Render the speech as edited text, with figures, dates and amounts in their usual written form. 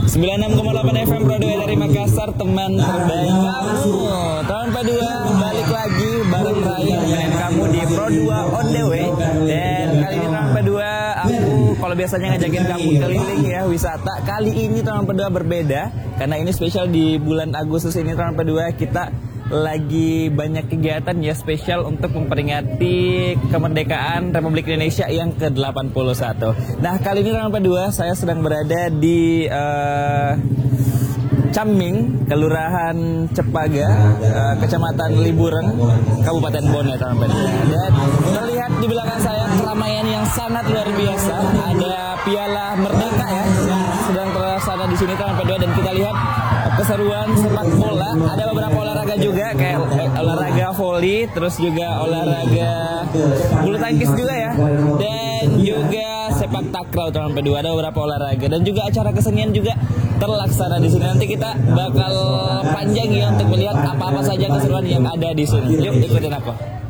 96,8 FM Pro 2 dari Makassar, teman terbaik kamu. Tahun kedua balik lagi bareng Rai dengan kamu di Pro 2 on the way. Dan kali ini tahun kedua aku kalau biasanya ngajakin kamu keliling ya wisata, kali ini tahun kedua berbeda karena ini spesial di bulan Agustus ini. Tahun kedua kita lagi banyak kegiatan ya spesial untuk memperingati kemerdekaan Republik Indonesia yang ke-81. Nah, kali ini tahun kedua saya sedang berada di Caming, Kelurahan Cepaga, Kecamatan Liburan, Kabupaten Bone, tahun kedua. Dan terlihat di belakang saya keramaian yang sangat luar biasa. Ada Piala Merdeka ya yang sedang terlaksana di sini tahun kedua, dan kita lihat keseruan sepak bola. Ada beberapa olahraga juga kayak olahraga voli, terus juga olahraga bulu tangkis juga ya, dan juga sepak takraw tahun kedua. Ada beberapa olahraga dan juga acara kesenian juga terlaksana di sini. Nanti kita bakal panjang ya untuk melihat apa-apa saja keseruan yang ada di sini. Yuk ikutin aku.